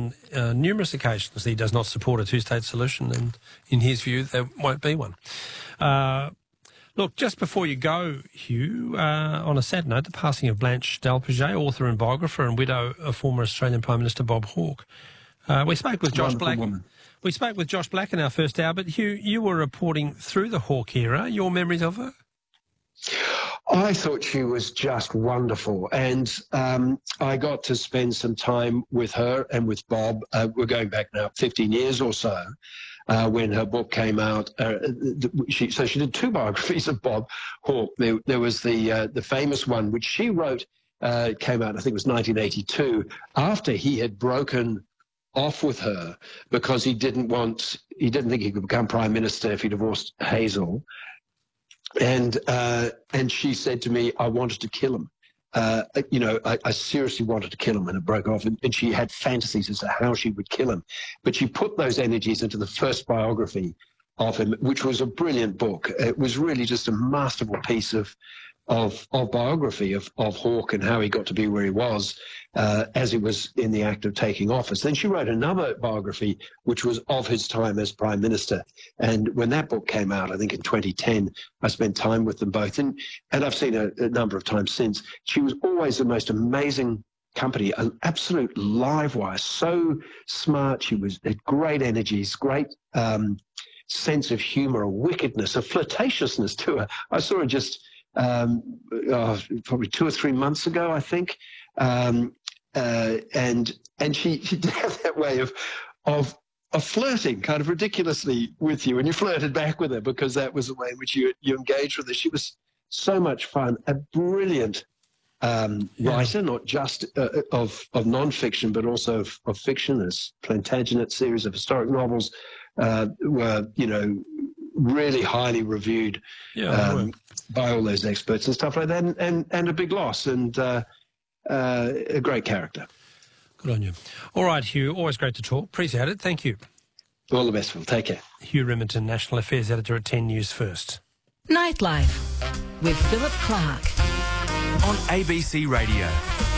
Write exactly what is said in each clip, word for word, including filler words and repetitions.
on uh, numerous occasions that he does not support a two-state solution, and in his view, there won't be one. Uh, look, just before you go, Hugh, uh, on a sad note, the passing of Blanche Delpage, author and biographer and widow of former Australian Prime Minister Bob Hawke. Uh, we spoke with Josh Black. Woman. We spoke with Josh Black in our first hour, but Hugh, you were reporting through the Hawke era. Your memories of her? I thought she was just wonderful, and um, I got to spend some time with her and with Bob. Uh, we're going back now fifteen years or so, uh, when her book came out. Uh, she, so she did two biographies of Bob Hawke. There, there was the uh, the famous one, which she wrote, uh, came out, I think it was nineteen eighty-two, after he had broken off with her because he didn't want, he didn't think he could become Prime Minister if he divorced Hazel. And uh, and she said to me, I wanted to kill him. Uh, you know, I, I seriously wanted to kill him when it broke off. And, and she had fantasies as to how she would kill him. But she put those energies into the first biography of him, which was a brilliant book. It was really just a masterful piece of of, of biography of, of Hawke and how he got to be where he was uh, as he was in the act of taking office. Then she wrote another biography, which was of his time as Prime Minister. And when that book came out, I think in twenty ten, I spent time with them both. And, and I've seen her a number of times since. She was always the most amazing company, an absolute live wire, so smart. She was had great energies, great um, sense of humour, a wickedness, a flirtatiousness to her. I saw her just um, oh, probably two or three months ago, I think, um, uh, and and she, she did have that way of of of flirting, kind of ridiculously with you, and you flirted back with her because that was the way in which you you engaged with her. She was so much fun, a brilliant Um, writer, not just uh, of of non-fiction, but also of, of fiction. This Plantagenet series of historic novels uh, were, you know, really highly reviewed yeah, um, by all those experts and stuff like that, and, and, and a big loss, and uh, uh, a great character. Good on you. All right, Hugh, always great to talk. Appreciate it. Thank you. All the best, Phil. Take care. Hugh Riminton, National Affairs Editor at ten News First. Nightlife with Philip Clark. On A B C Radio.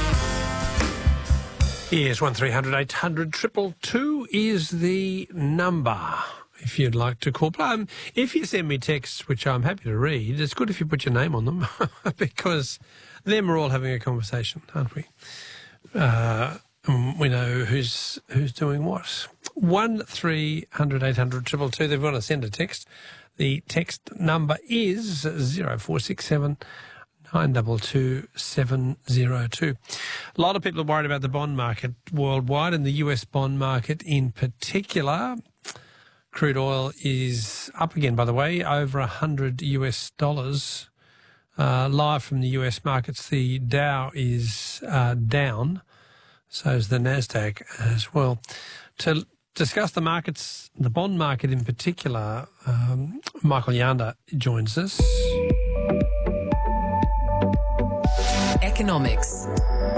Yes, one three hundred eight hundred two two two is the number if you'd like to call. Um, if you send me texts, which I'm happy to read, it's good if you put your name on them because then we're all having a conversation, aren't we? Uh, we know who's who's doing what. one three hundred eight hundred two two two. They've got to send a text. The text number is zero four six seven nine two two seven zero two. A lot of people are worried about the bond market worldwide and the U S bond market in particular. Crude oil is up again, by the way, over one hundred U S dollars. Uh, live from the U S markets, the Dow is uh, down, so is the NASDAQ as well. To discuss the markets, the bond market in particular, um, Michael Yanda joins us. Economics.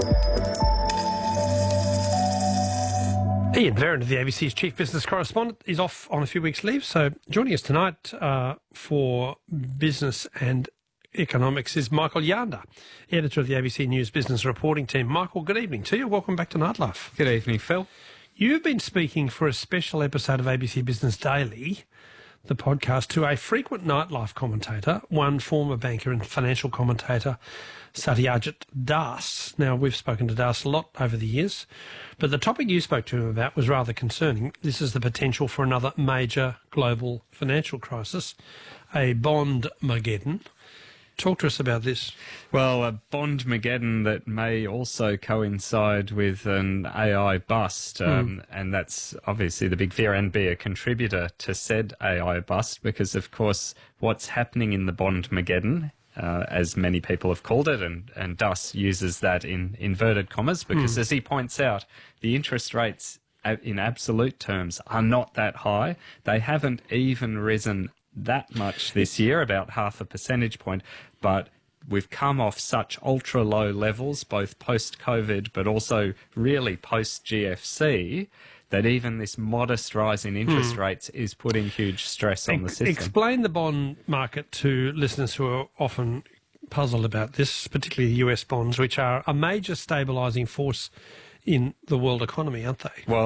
Ian Vernon, the A B C's chief business correspondent, is off on a few weeks' leave. So joining us tonight uh, for business and economics is Michael Yanda, editor of the A B C News business reporting team. Michael, good evening to you. Welcome back to Nightlife. Good evening, Phil. You've been speaking for a special episode of A B C Business Daily, the podcast, to a frequent nightlife commentator, one former banker and financial commentator, Satyajit Das. Now, we've spoken to Das a lot over the years, but the topic you spoke to him about was rather concerning. This is the potential for another major global financial crisis, a bond-mageddon. Talk to us about this. Well, a bond-mageddon that may also coincide with an A I bust, um, mm. and that's obviously the big fear, and be a contributor to said A I bust, because, of course, what's happening in the bond-mageddon, uh, as many people have called it, and, and Das uses that in inverted commas, because, mm. as he points out, the interest rates in absolute terms are not that high. They haven't even risen that much this year, about half a percentage point, but we've come off such ultra low levels, both post-COVID but also really post-G F C, that even this modest rise in interest hmm. rates is putting huge stress on the system. Explain the bond market to listeners who are often puzzled about this, particularly U S bonds, which are a major stabilising force in the world economy, aren't they? Well,